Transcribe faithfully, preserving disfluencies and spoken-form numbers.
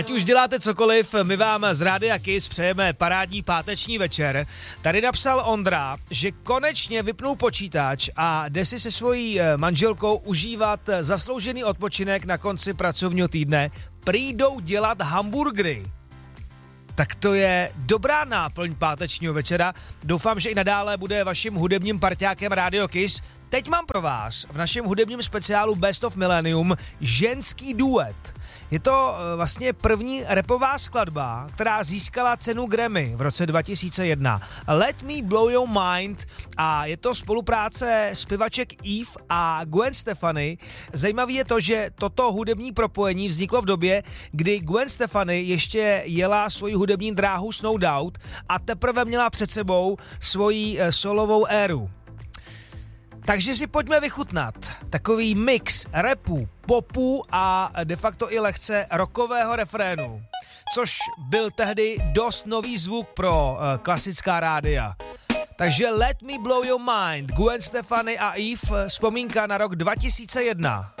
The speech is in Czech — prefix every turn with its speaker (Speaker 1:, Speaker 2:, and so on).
Speaker 1: Ať už děláte cokoliv, my vám z Rádia Kiss přejeme parádní páteční večer. Tady napsal Ondra, že konečně vypnul počítač a jde si se svojí manželkou užívat zasloužený odpočinek na konci pracovního týdne. Prý jdou dělat hamburgery. Tak to je dobrá náplň pátečního večera. Doufám, že i nadále bude vaším hudebním parťákem Radio Kiss. Teď mám pro vás v našem hudebním speciálu Best of Millennium ženský duet. Je to vlastně první rapová skladba, která získala cenu Grammy v roce dva tisíce jedna. Let Me Blow Your Mind a je to spolupráce zpěvaček Eve a Gwen Stefani. Zajímavé je to, že toto hudební propojení vzniklo v době, kdy Gwen Stefani ještě jela svoji hudební dráhu s No Doubt a teprve měla před sebou svoji solovou éru. Takže si pojďme vychutnat takový mix rapu, popu a de facto i lehce rockového refrénu, což byl tehdy dost nový zvuk pro uh, klasická rádia. Takže Let Me Blow Your Mind, Gwen Stefani a Eve, vzpomínka na rok dva tisíce jedna.